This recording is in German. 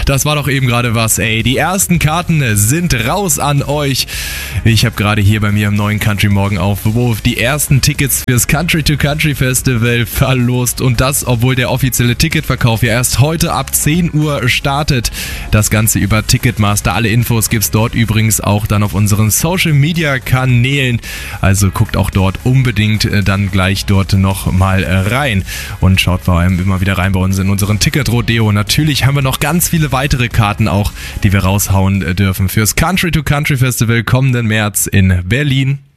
das war doch eben gerade was, ey. Die ersten Karten sind raus an euch. Ich habe gerade hier bei mir im neuen Country Morgen Aufruf die ersten Tickets fürs Country to Country Festival verlost. Und das, obwohl der offizielle Ticketverkauf ja erst heute ab 10 Uhr startet. Das Ganze über Ticketmaster. Alle Infos gibt's dort übrigens auch dann auf unseren Social Media Kanälen. Also guckt auch dort unbedingt dann gleich dort nochmal rein. Und schaut vor allem immer wieder rein bei uns in unseren Ticket-Rodeo. Natürlich haben wir noch ganz viele weitere Karten auch, die wir raushauen dürfen fürs Country to Country Festival kommenden März in Berlin.